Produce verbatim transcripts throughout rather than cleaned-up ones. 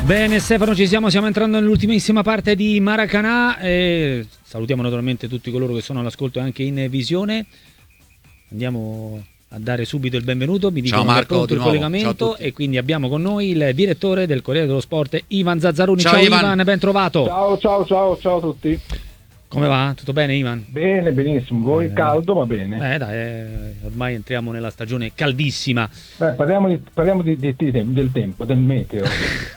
Bene Stefano, ci siamo, stiamo entrando nell'ultimissima parte di Maracanã e salutiamo naturalmente tutti coloro che sono all'ascolto e anche in visione. Andiamo a dare subito il benvenuto, mi dicono Ciao Marco, che è pronto il nuovo. collegamento e quindi abbiamo con noi il direttore del Corriere dello Sport Ivan Zazzaroni. Ciao, ciao Ivan. Ivan, ben trovato. Ciao ciao ciao ciao a tutti. Come va? Tutto bene Ivan? Bene, benissimo, voi eh, caldo ma bene. Eh dai, eh, ormai entriamo nella stagione caldissima. Beh, parliamo, di, parliamo di, di, di, del tempo, del meteo.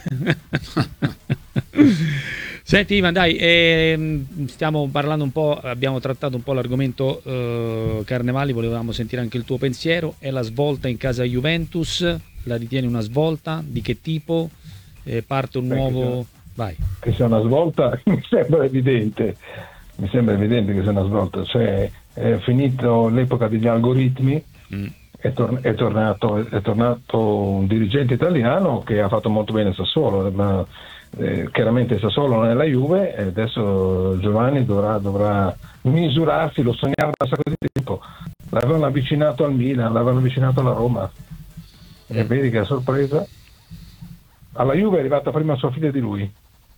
Senti Ivan, dai, eh, stiamo parlando un po', abbiamo trattato un po' l'argomento eh, Carnevali, volevamo sentire anche il tuo pensiero. È la svolta in casa Juventus, la ritieni una svolta? Di che tipo? Eh, parte un Beh, nuovo... Che sia, Vai. Che sia una svolta mi sembra evidente. Mi sembra evidente che sia una svolta, cioè è finito l'epoca degli algoritmi, mm. è, tor- è, tornato, è tornato un dirigente italiano che ha fatto molto bene Sassuolo, ma eh, chiaramente Sassuolo non è la Juve e adesso Giovanni dovrà, dovrà misurarsi, lo sognava da un sacco di tempo, l'avevano avvicinato al Milan, l'avevano avvicinato alla Roma mm. e vedi che a sorpresa alla Juve è arrivata prima sua figlia di lui.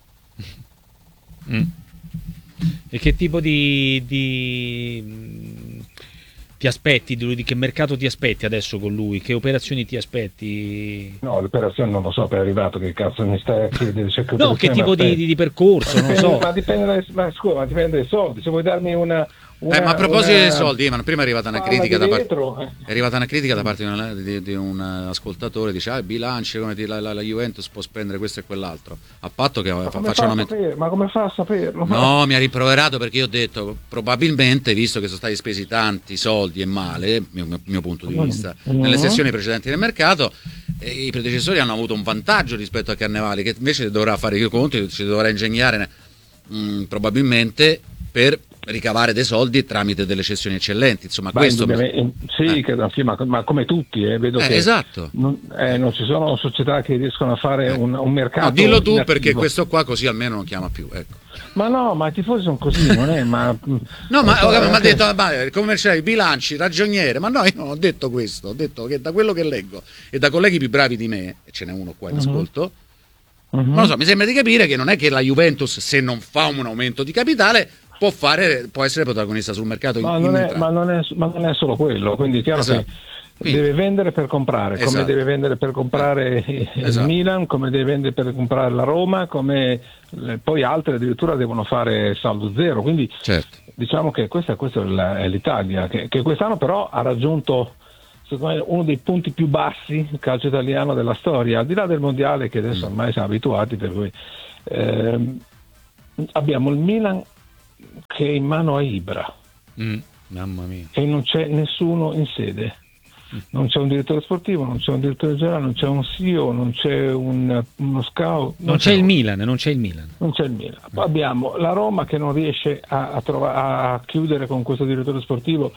Mm. E che tipo di, di ti aspetti di lui? Di che mercato ti aspetti adesso con lui? Che operazioni ti aspetti? No, le operazioni non lo so, per arrivato che cazzo mi stai a chiedere. Cioè, che no, che tipo di, di, di percorso? Ma dipende, non so. Ma dipende, dai, ma, scusa, ma dipende dai soldi. Se vuoi darmi una... Una, eh, ma a proposito una... dei soldi, ma prima è arrivata una critica da parte eh. è arrivata una critica da parte di, una, di, di un ascoltatore, dice ah, i bilanci, come ti, la, la, la Juventus può spendere questo e quell'altro, a patto che fa, facciano met... ma come fa a saperlo? No, mi ha rimproverato perché io ho detto probabilmente, visto che sono stati spesi tanti soldi e male, mio, mio, mio punto di vista, mm. nelle sessioni precedenti del mercato, eh, i predecessori hanno avuto un vantaggio rispetto a Carnevali, che invece dovrà fare i conti, si dovrà ingegnare mh, probabilmente per ricavare dei soldi tramite delle cessioni eccellenti, insomma. Beh, questo mi... sì, eh. che, sì ma, ma come tutti eh, vedo eh, che esatto. non, eh, non ci sono società che riescono a fare eh. un, un mercato. No, dillo tu inattivo. Perché questo qua così almeno non chiama più, ecco. Ma no, ma i tifosi sono così, non è ma no, ma mi ha detto ma, come c'è i bilanci, ragioniere, ma no, io non ho detto questo, ho detto che da quello che leggo e da colleghi più bravi di me, e ce n'è uno qua in uh-huh. ascolto, uh-huh. non lo so, mi sembra di capire che non è che la Juventus, se non fa un aumento di capitale, può fare, può essere protagonista sul mercato. Ma, in, non, in è, ma, non, è, ma non è solo quello, quindi è chiaro esatto. che quindi, deve vendere per comprare, esatto. come deve vendere per comprare esatto. il Milan, come deve vendere per comprare la Roma, come poi altre addirittura devono fare saldo zero, quindi certo. diciamo che questa, questa è l'Italia, che, che quest'anno però ha raggiunto secondo me uno dei punti più bassi il calcio italiano della storia, al di là del mondiale che adesso ormai siamo abituati, per cui eh, abbiamo il Milan che è in mano a Ibra mm, mamma mia. e non c'è nessuno in sede, non c'è un direttore sportivo, non c'è un direttore generale, non c'è un C E O, non c'è un, uno scout, non, non c'è, c'è il Milan, non c'è il Milan. Non c'è il Milan. Poi abbiamo la Roma che non riesce a, a, trova, a chiudere con questo direttore sportivo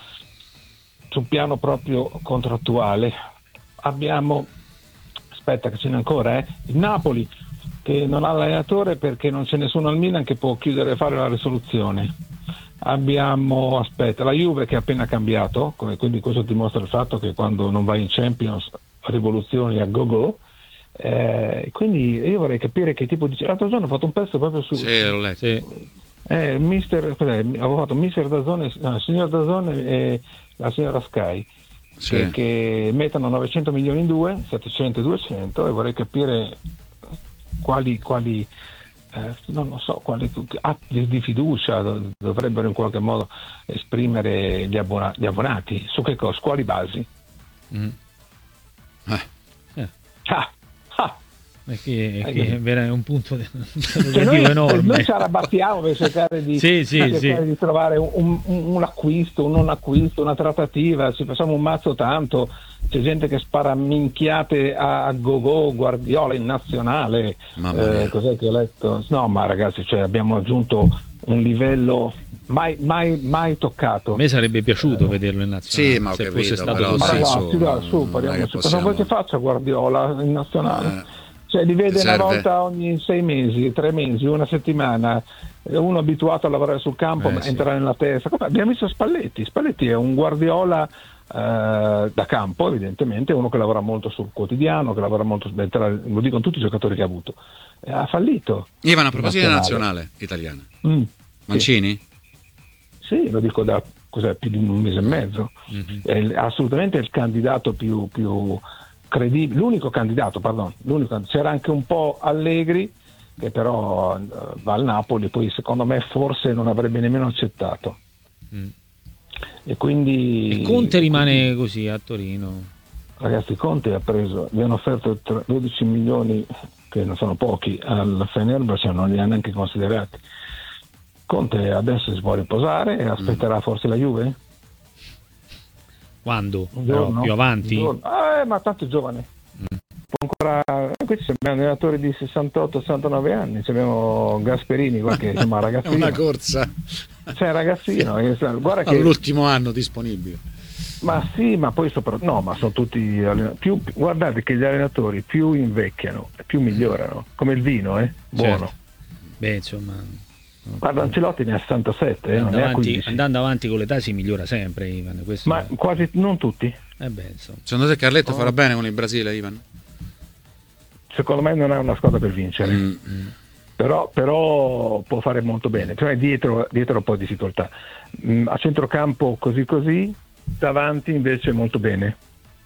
sul piano proprio contrattuale. Abbiamo, aspetta che ce n'è ancora, eh, il Napoli che non ha l'allenatore perché non c'è nessuno al Milan che può chiudere e fare la risoluzione. Abbiamo, aspetta, la Juve che ha appena cambiato, quindi questo dimostra il fatto che quando non vai in Champions rivoluzioni a go-go. Eh, quindi io vorrei capire che tipo di... L'altro giorno ho fatto un pezzo proprio su... Sì, l'ho letto. Sì. Eh, mister, cos'è? Avevo fatto mister Dazzone, no, il signor Dazzone e la signora Sky. Sì. Che, che mettono novecento milioni in due, settecento e duecento, e vorrei capire quali, quali eh, non lo so, quali atti di fiducia dovrebbero in qualche modo esprimere gli, abbona, gli abbonati, su che cosa, quali basi? Mm. Eh. Eh. Ah. Ah. È che, è che è un punto cioè noi, enorme. Noi ci arrabattiamo per cercare di, sì, sì, cercare sì. di trovare un, un, un acquisto, un non acquisto, una trattativa, ci facciamo un mazzo tanto, c'è gente che spara minchiate a, a go-go, Guardiola in nazionale, eh, cos'è che ho letto? No, ma ragazzi, cioè, abbiamo aggiunto un livello mai, mai, mai toccato. A me sarebbe piaciuto eh, vederlo in nazionale. Sì, ma ho se capito, fosse stato però, ma sì, ragazzi, su, dai, su, parliamo, cosa vuoi che faccia Guardiola in nazionale? Eh. Cioè li vede serve. Una volta ogni sei mesi, tre mesi, una settimana, uno abituato a lavorare sul campo eh, ma sì. entra nella testa. Come abbiamo visto Spalletti, Spalletti è un Guardiola Uh, da campo, evidentemente, uno che lavora molto sul quotidiano, che lavora molto, lo dicono tutti i giocatori che ha avuto, eh, ha fallito. Ivan, a proposito della nazionale italiana, mm, Mancini? Sì. sì, lo dico da cos'è, più di un mese e mezzo. Mm-hmm. È assolutamente il candidato più, più credibile, l'unico candidato, pardon, l'unico, c'era anche un po' Allegri, che però uh, va al Napoli, poi secondo me forse non avrebbe nemmeno accettato. Mm. E quindi e Conte rimane così a Torino. Ragazzi, Conte ha preso, gli hanno offerto dodici milioni, che non sono pochi, al Fenerbahce, non li ha neanche considerati. Conte adesso si può riposare e aspetterà mm. forse la Juve? Quando? Però più avanti? Eh, ma tanto è giovane. Mm. Può ancora... Qui abbiamo allenatori di sessantotto sessantanove anni, abbiamo Gasperini, qualche insomma, ragazzino. È una corsa. C'è un ragazzino, guarda che all'ultimo anno disponibile. Ma sì, ma poi soprattutto no, ma sono tutti più, guardate che gli allenatori più invecchiano, più migliorano, come il vino, eh? Buono. Certo. Beh, insomma, guarda, Ancelotti ne ha sessantasette, eh, andando, non avanti, andando avanti con l'età si migliora sempre, Ivan. Questo ma è... quasi non tutti. Eh beh, insomma. Secondo te Carletto oh. farà bene con il Brasile, Ivan? Secondo me non è una squadra per vincere. Mm-hmm. Però, però può fare molto bene, cioè dietro, dietro un po' di difficoltà, mm, a centrocampo così così, davanti invece molto bene.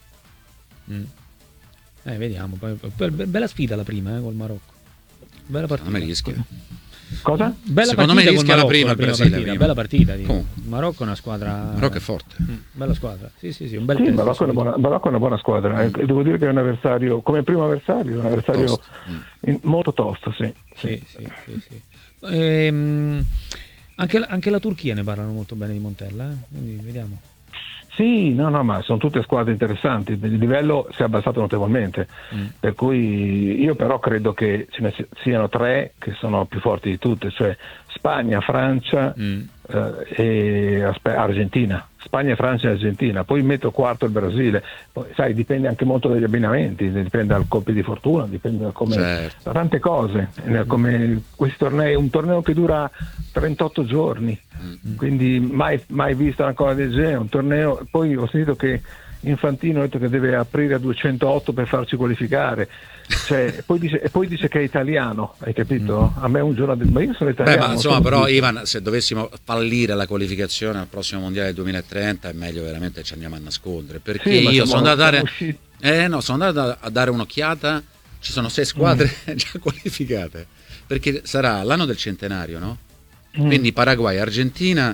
Mm. Eh, vediamo, bella sfida la prima eh, col Marocco, bella partita. Non mi rischia. Cosa? Bella Secondo me rischia la prima, la prima, prima Brasile, partita, bella partita. Il Marocco è una squadra. Marocco è forte. Mm, bella squadra. Sì, sì, sì, un bel sì, Marocco, è una buona, Marocco è una buona squadra. Mm. Devo dire che è un avversario, come primo avversario, un avversario tosto. In, molto tosto, sì. Sì, sì, sì, sì. Ehm, anche, anche la Turchia ne parlano molto bene di Montella, eh? Quindi vediamo. Sì, no, no, ma sono tutte squadre interessanti, il livello si è abbassato notevolmente, mm. per cui io però credo che ce ne siano tre che sono più forti di tutte, cioè Spagna, Francia mm. eh, e aspe- Argentina. Spagna, Francia e Argentina, poi metto quarto il Brasile, poi, sai, dipende anche molto dagli abbinamenti, dipende dal colpi di fortuna, dipende da come certo. da tante cose, come questi tornei, un torneo che dura trentotto giorni, mm-hmm. quindi mai, mai visto una cosa del genere, un torneo, poi ho sentito che Infantino ha detto che deve aprire a duecentootto per farci qualificare, cioè, poi dice, e poi dice che è italiano, hai capito? Mm. A me un giorno de- ma io sono italiano. Beh, ma insomma, però tutto. Ivan, se dovessimo fallire la qualificazione al prossimo mondiale del duemilatrenta è meglio veramente ci andiamo a nascondere, perché sì, io sono andato a dare eh, no, sono andato a dare un'occhiata, ci sono sei squadre mm. già qualificate, perché sarà l'anno del centenario, no? Mm. Quindi Paraguay, Argentina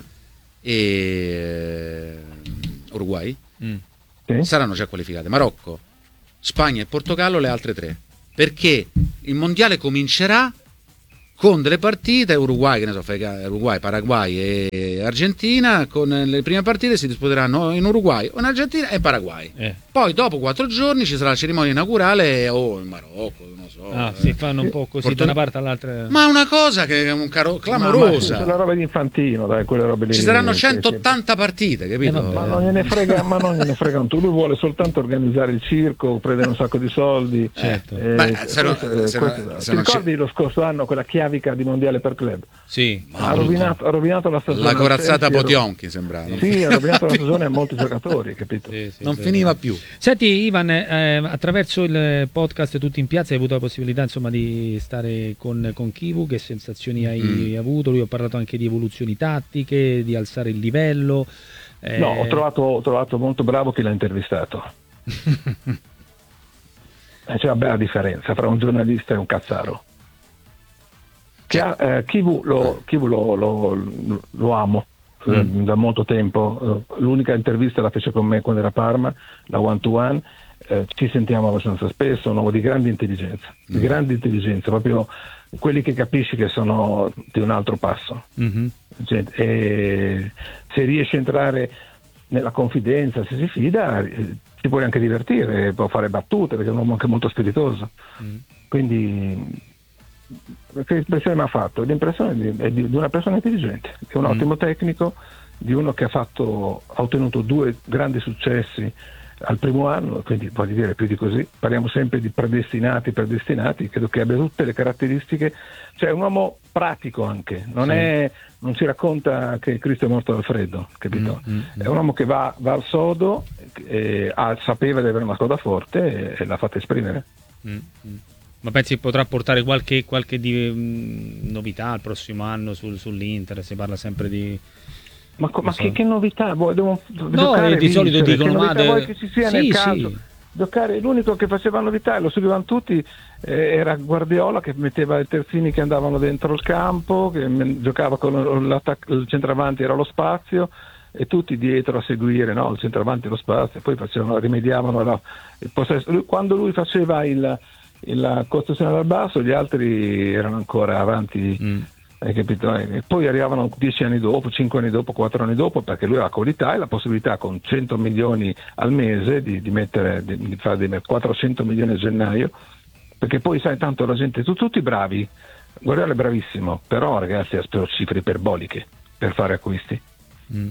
e Uruguay mm. sì. saranno già qualificate, Marocco, Spagna e Portogallo le altre tre, perché il mondiale comincerà con delle partite Uruguay, che ne so, Uruguay, Paraguay e Argentina, con le prime partite si disputeranno in Uruguay, in Argentina e Paraguay. Eh. Poi dopo quattro giorni ci sarà la cerimonia inaugurale o oh, in Marocco, non so. Ah, eh. si fanno un po' così Porto... da una parte all'altra. Ma una cosa che è un caro... clamorosa. Ma, ma, roba di Infantino, dai, quelle robe lì. Ci saranno centottanta partite, capito? Eh, ma non gliene frega, ma non gliene frega un tu, lui vuole soltanto organizzare il circo, prendere un sacco di soldi. Certo. Eh, Beh, se non, questo, se questo, non, se ti ricordi c'è... lo scorso anno quella chiavica di mondiale per club? Sì. Ha rovinato, ha rovinato la stagione. La corazzata Potionchi sembrava. Sì, ha rovinato la stagione a molti giocatori, capito? Sì, sì, non sì, finiva sì. più. Senti Ivan, eh, attraverso il podcast Tutti in Piazza hai avuto la possibilità insomma di stare con, con Chivu, che sensazioni hai mm. avuto? Lui ha parlato anche di evoluzioni tattiche, di alzare il livello. Eh... No, ho trovato, ho trovato molto bravo chi l'ha intervistato. C'è una bella differenza fra un giornalista e un cazzaro. Che ha, eh, Chivu lo, Chivu lo, lo, lo amo mm. da molto tempo. L'unica intervista la fece con me quando era a Parma, la one to one. Eh, ci sentiamo abbastanza spesso, un uomo di grande intelligenza, mm. di grande intelligenza, proprio quelli che capisci che sono di un altro passo. Mm-hmm. Cioè, e se riesce a entrare nella confidenza, se si fida, eh, si può anche divertire, può fare battute, perché è un uomo anche molto spiritoso. Mm. Quindi che impressione mi ha fatto? L'impressione di, è di, di una persona intelligente, è un mm. ottimo tecnico, di uno che ha fatto ha ottenuto due grandi successi al primo anno, quindi voglio dire più di così, parliamo sempre di predestinati, predestinati, credo che abbia tutte le caratteristiche, cioè è un uomo pratico anche, non, sì. è, non si racconta che Cristo è morto dal freddo, capito? Mm, mm, È un uomo che va, va al sodo, eh, ha, sapeva di avere una squadra forte e, e l'ha fatta esprimere. Mm, mm. Ma pensi che potrà portare qualche, qualche di, mh, novità il prossimo anno sul, sull'Inter? Si parla sempre di... Ma, co- ma so. che, che novità? Vuoi, devo No, giocare, di solito vincere. dicono, che ma novità de- vuoi che ci sia sì, nel calcio? sì. Giocare, l'unico che faceva novità e lo seguivano tutti eh, era Guardiola, che metteva i terzini che andavano dentro il campo, che me- giocava con il centravanti, era lo spazio, e tutti dietro a seguire, no? Il centravanti e lo spazio, poi facevano, rimediavano la, il possesso. Lui, quando lui faceva il, il, la costruzione dal basso, gli altri erano ancora avanti. Mm. Hai capito? E poi arrivavano dieci anni dopo, cinque anni dopo, quattro anni dopo, perché lui ha la qualità e la possibilità con cento milioni al mese di, di mettere, di, di fare dei quattrocento milioni a gennaio, perché poi sai tanto la gente, tu, tutti bravi, Guardiola è bravissimo, però ragazzi ha speso cifre iperboliche per fare acquisti. Mm.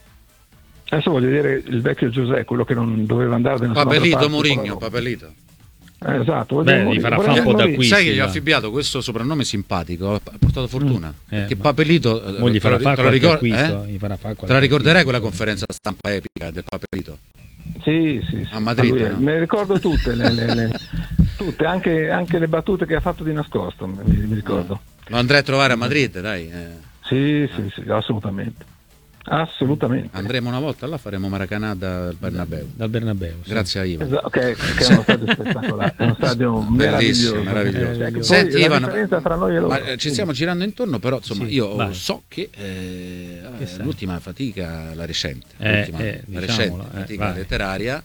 Adesso voglio vedere il vecchio Giuseppe, quello che non doveva andare da nessuna Papelito parte, Mourinho, Papelito. Eh, esatto, beh, gli farà fare un po' d'acquisti. Sai che gli ho affibbiato questo soprannome simpatico, ha portato fortuna. Mm. Eh, che Papelito mo gli farà fare qualche acquisto, eh? gli farà fare te la ricorderai quella conferenza stampa epica del Papelito? Sì, sì, sì. A Madrid, lui, no? Me le ricordo tutte, le, le, le, tutte anche, anche le battute che ha fatto di nascosto, mi, mi ricordo. Lo andrei a trovare a Madrid, dai. Eh. Sì, eh. sì, sì, assolutamente. Assolutamente. Andremo una volta là, faremo Maracanã dal Bernabeu. Dal Bernabeu, sì. Grazie a Ivan. Esatto, che, che è uno stadio spettacolare, è uno stadio bellissimo, meraviglioso. meraviglioso. Ecco, Senti la Ivan, differenza tra noi e loro. ma ci stiamo girando intorno, però insomma sì, io vai. so che, eh, che l'ultima fatica, la recente, eh, l'ultima eh, la diciamolo, recente eh, fatica vai. letteraria,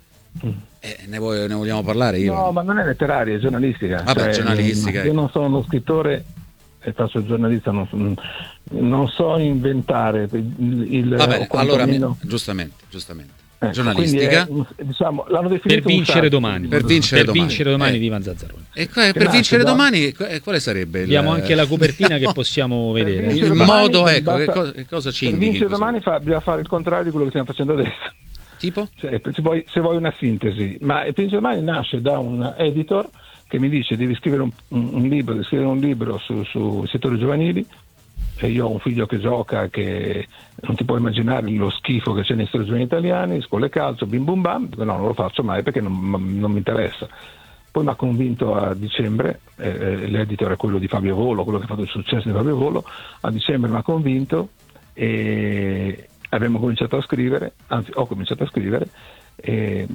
eh, ne, vuoi, ne vogliamo parlare io? No, ma non è letteraria, è giornalistica. Vabbè, cioè, giornalistica. Io non sono uno scrittore e faccio il giornalista, non, non so inventare il, il Vabbè, allora meno... giustamente, giustamente. Ecco, giornalistica è, diciamo, l'hanno definito per vincere domani, per vincere per domani, vincere domani eh. di Ivan Zazzaroni. E qua, per vincere da... domani quale sarebbe? Il... Abbiamo anche la copertina che possiamo vedere. Il domani, modo, ecco, basta, che, cosa, che cosa ci per indichi? vincere domani fa, bisogna fare il contrario di quello che stiamo facendo adesso. Tipo? Cioè, se, vuoi, se vuoi una sintesi, ma il vincere domani nasce da un editor che mi dice devi scrivere un, un, un libro, devi scrivere un libro su, su settori giovanili. E io ho un figlio che gioca, che non ti puoi immaginare lo schifo che c'è nei settori giovanili italiani, scuole calcio, bim bum bam, no, non lo faccio mai perché non, non mi interessa. Poi mi ha convinto a dicembre, eh, l'editor è quello di Fabio Volo, quello che ha fatto il successo di Fabio Volo, a dicembre mi ha convinto e abbiamo cominciato a scrivere, anzi ho cominciato a scrivere e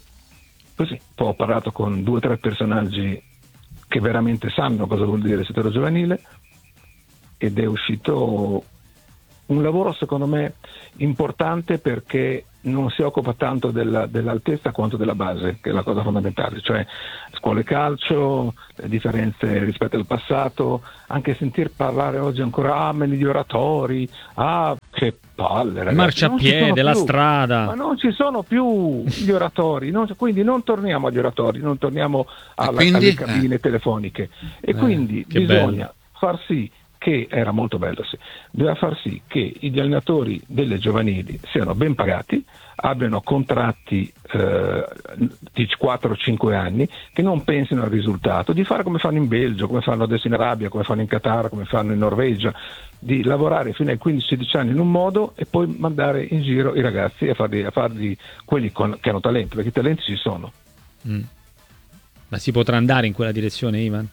così poi ho parlato con due o tre personaggi che veramente sanno cosa vuol dire il settore giovanile ed è uscito un lavoro secondo me importante perché non si occupa tanto della, dell'altezza quanto della base, che è la cosa fondamentale, cioè scuole calcio, le differenze rispetto al passato, anche sentir parlare oggi ancora ah ma gli oratori, ah che palle ragazzi, marciapiede, la strada, ma non ci sono più gli oratori, non, quindi non torniamo agli oratori, non torniamo alla, quindi, alle cabine eh. telefoniche e eh, quindi bisogna bello. far sì che era molto bello, sì. Doveva far sì che gli allenatori delle giovanili siano ben pagati, abbiano contratti eh, di quattro cinque anni, che non pensino al risultato, di fare come fanno in Belgio, come fanno adesso in Arabia, come fanno in Qatar, come fanno in Norvegia, di lavorare fino ai quindici sedici anni in un modo e poi mandare in giro i ragazzi a farli, a farli quelli con, che hanno talento, perché i talenti ci sono. Mm. Ma si potrà andare in quella direzione, Ivan?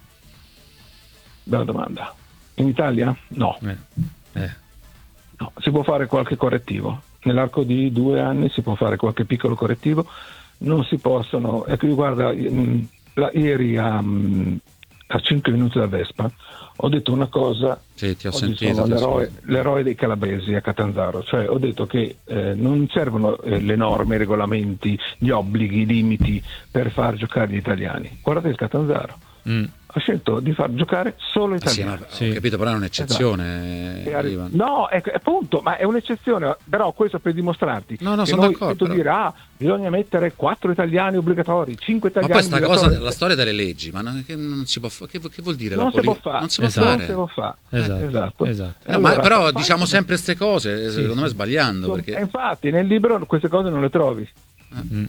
Bella domanda. In Italia? No. Eh. Eh. No, si può fare qualche correttivo. Nell'arco di due anni si può fare qualche piccolo correttivo. Non si possono. Ecco, io guarda, la, ieri a, a cinque minuti da Vespa ho detto una cosa. Sì, ti ho oggi sentito. Sono ti l'eroe, l'eroe dei calabresi a Catanzaro. Cioè, ho detto che eh, non servono eh, le norme, i regolamenti, gli obblighi, i limiti per far giocare gli italiani. Guardate il Catanzaro. Mm. Ha scelto di far giocare solo italiani. Sì, ho capito, però è un'eccezione. Esatto. Ivan. No, è, appunto, ma è un'eccezione, però questo per dimostrarti no, no, che sono noi d'accordo, dire ah, bisogna mettere quattro italiani obbligatori, cinque italiani ma poi sta obbligatori. cosa, la storia delle leggi, ma non, che non si può fare, che, che vuol dire non la si può politica? fare, non si può esatto. fare. Non si può fare. Esatto, eh, esatto. esatto. No, allora, ma però fai, diciamo sempre queste cose, sì, secondo sì. me sbagliando. Perché... Infatti nel libro queste cose non le trovi. Mm.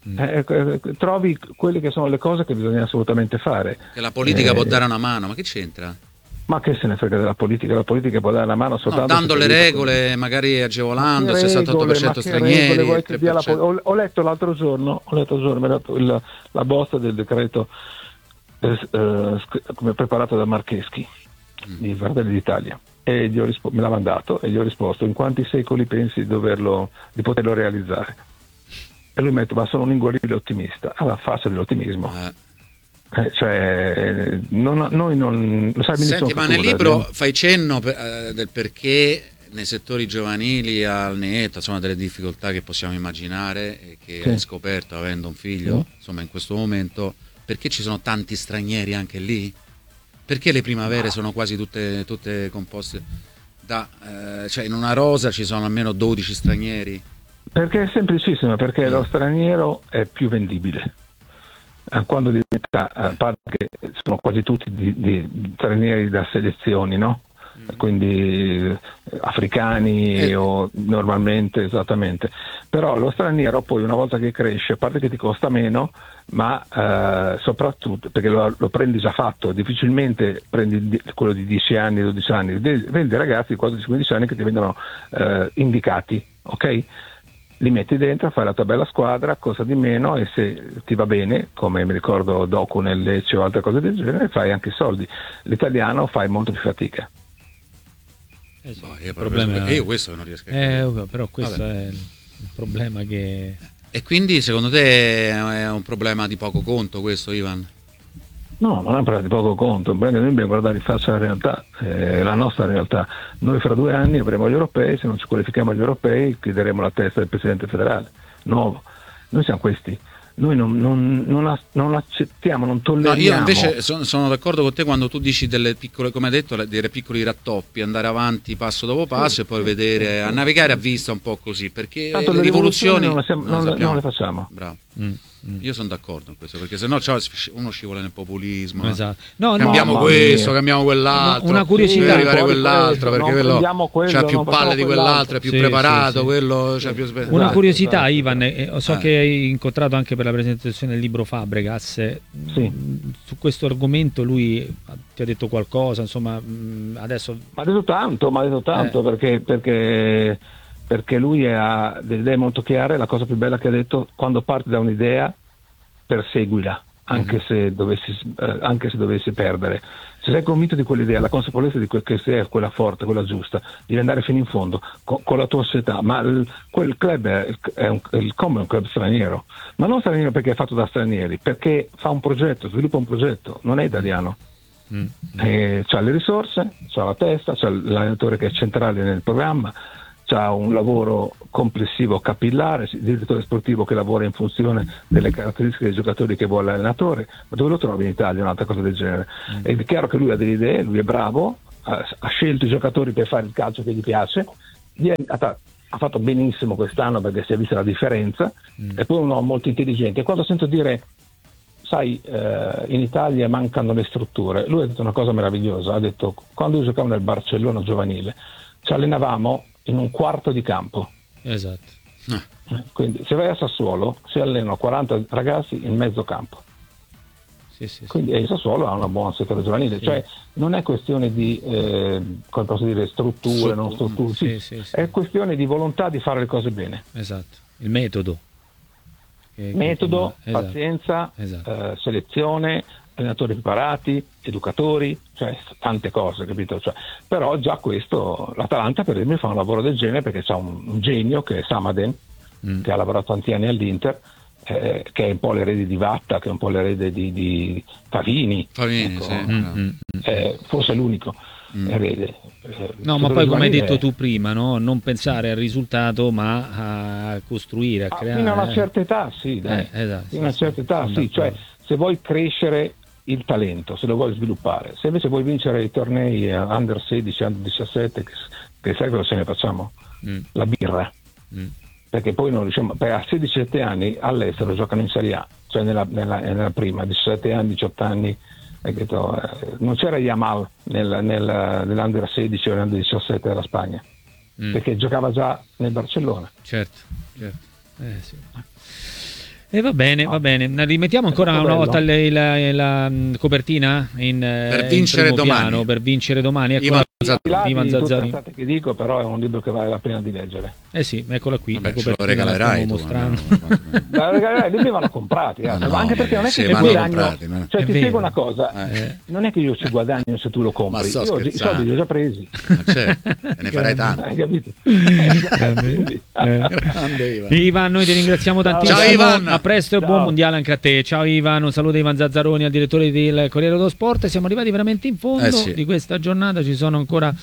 Mm. Eh, trovi quelle che sono le cose che bisogna assolutamente fare. Che la politica eh, può dare una mano, ma che c'entra? Ma che se ne frega della politica? La politica può dare una mano soltanto no, dando le regole, con... magari agevolando il sessantotto per cento stranieri. Vuoi che dia la... ho, ho letto l'altro giorno, ho letto l'altro giorno il, la bozza del decreto eh, eh, come preparato da Marcheschi mm. di Fratelli d'Italia, e gli ho rispo- me l'ha mandato e gli ho risposto: in quanti secoli pensi di doverlo, di poterlo realizzare? E lui mi ha detto: ma sono un inguaribile ottimista. Alla faccia dell'ottimismo. Eh. Eh, cioè, non, noi non lo sai benissimo. Senti, ma nel libro abbiamo... fai cenno per, uh, del perché nei settori giovanili al netto, insomma, delle difficoltà che possiamo immaginare e che sì. hai scoperto avendo un figlio, sì. insomma, in questo momento, perché ci sono tanti stranieri anche lì? Perché le primavere no. sono quasi tutte, tutte composte da, uh, cioè in una rosa ci sono almeno dodici stranieri? Perché è semplicissimo, perché mm. lo straniero è più vendibile. Quando diventa, a parte che sono quasi tutti di, di stranieri da selezioni, no? Mm. Quindi eh, africani eh. o normalmente, esattamente. Però lo straniero poi una volta che cresce, a parte che ti costa meno, ma eh, soprattutto perché lo, lo prendi già fatto, difficilmente prendi quello di dieci anni, dodici anni, prendi ragazzi di quattordici quindici anni che ti vengono eh, indicati, ok? Li metti dentro, fai la tua bella squadra, costa di meno, e se ti va bene, come mi ricordo Doku nel Lecce o altre cose del genere, fai anche i soldi. L'italiano fai molto più fatica. Eh sì, il problema è... io questo non riesco a eh, però questo Vabbè. è il problema che... E quindi secondo te è un problema di poco conto questo, Ivan? No, non è un problema di poco conto, noi dobbiamo guardare in faccia la realtà, eh, la nostra realtà. Noi fra due anni avremo gli europei, se non ci qualifichiamo agli europei chiederemo la testa del Presidente federale, nuovo. Noi siamo questi, noi non, non, non, non accettiamo, non tolleriamo. No, io invece sono, sono d'accordo con te quando tu dici delle piccole, come hai detto, dei piccoli rattoppi, andare avanti passo dopo passo sì, e poi sì, vedere, sì, a navigare a vista un po' così, perché tanto le rivoluzioni, rivoluzioni non, non, non, non le facciamo. Bravo. Mm. Io sono d'accordo con questo, perché sennò uno scivola nel populismo. Esatto. No, cambiamo no, questo, mia. cambiamo quell'altro. Una curiosità. Per arrivare quell'altro, quello, perché quello, quello c'ha più palle di quell'altro, è più sì, preparato, sì, sì. quello c'ha più esatto, una curiosità, esatto, Ivan, esatto. Eh, so eh. che hai incontrato anche per la presentazione del libro Fabregas. Sì. Su questo argomento lui ti ha detto qualcosa, insomma, adesso... Ma ha detto tanto, ma ha detto tanto eh. perché... perché... perché lui ha delle idee molto chiare. La cosa più bella che ha detto: quando parti da un'idea perseguila, anche, mm-hmm. se dovessi, eh, anche se dovessi perdere. Se sei convinto di quell'idea, la consapevolezza di quel che sei, quella forte, quella giusta, devi andare fino in fondo con, con la tua società. Ma il, quel club è, è un, il Com è un club straniero, ma non straniero perché è fatto da stranieri, perché fa un progetto, sviluppa un progetto, non è italiano. Mm-hmm. E c'ha le risorse, c'ha la testa, c'ha l'allenatore che è centrale nel programma, c'ha un lavoro complessivo capillare, il direttore sportivo che lavora in funzione delle caratteristiche dei giocatori che vuole l'allenatore. Ma dove lo trovi in Italia un'altra cosa del genere? Mm. È chiaro che lui ha delle idee, lui è bravo, ha, ha scelto i giocatori per fare il calcio che gli piace, gli è, ha, ha fatto benissimo quest'anno perché si è vista la differenza, mm. e poi uno molto intelligente. E quando sento dire, sai, eh, in Italia mancano le strutture, lui ha detto una cosa meravigliosa, ha detto: quando io giocavo nel Barcellona giovanile ci allenavamo in un quarto di campo. Esatto. Eh. Quindi se vai a Sassuolo si allenano quaranta ragazzi in mezzo campo. Sì, sì, Quindi sì. E il Sassuolo ha una buona settore giovanile, sì. Cioè non è questione di eh, come posso dire, strutture, non strutture, sì. Sì, sì, sì. È questione di volontà di fare le cose bene. Esatto. Il metodo. Che metodo, esatto. pazienza, esatto. Eh, selezione, allenatori preparati, educatori, cioè tante cose, capito? Cioè, però già questo, l'Atalanta per esempio fa un lavoro del genere perché c'ha un, un genio che è Samaden, mm. che ha lavorato tanti anni all'Inter, eh, che è un po' l'erede di Vatta, che è un po' l'erede di, di Favini, Favini ecco, sì. mm. eh, forse l'unico mm. erede. Eh, no, ma poi come hai detto è... tu prima, no? Non pensare al risultato ma a costruire, a ah, creare. Fino a una certa età, sì, dai. Eh, esatto, fino a una certa età, sì, cioè se vuoi crescere il talento, se lo vuoi sviluppare, se invece vuoi vincere i tornei under sedici, under diciassette, che, che sai cosa ce ne facciamo? Mm. La birra. Mm. Perché poi non riusciamo, perché a sedici diciassette anni all'estero giocano in Serie A, cioè nella, nella, nella prima, diciassette anni, diciotto anni, detto, eh, non c'era Yamal nel, nel, nell'under sedici o nell'under diciassette della Spagna, mm. perché giocava già nel Barcellona. Certo, certo. Eh, sì. E va bene, va bene. Rimettiamo ancora una volta la, la, la, la copertina in, per vincere in domani. Piano, per vincere domani. Eccola, Ivan Zazzaroni. Ivan Zazzaroni. Che dico, però è un libro che vale la pena di leggere. Eh sì, eccola qui. Vabbè, la copertina ce lo regalerai la tu, stiamo mostrando. I libri vanno comprati, eh. No, no, anche perché non è che sì, ci vanno guadagno. comprati, ma- Cioè, È ti vero. spiego una cosa: Eh. non è che io ci guadagno se tu lo Ma compri. sto Io i scherzando. soldi li ho già presi. Ma certo, e ne farai tanto. Hai capito? Eh. Grande Ivan. Ivan, noi ti ringraziamo tantissimo. Ciao, Ivan. A presto e Ciao. buon mondiale anche a te. Ciao Ivan, un saluto a Ivan Zazzaroni, al direttore del Corriere dello Sport. Siamo arrivati veramente in fondo Eh sì. di questa giornata. Ci sono ancora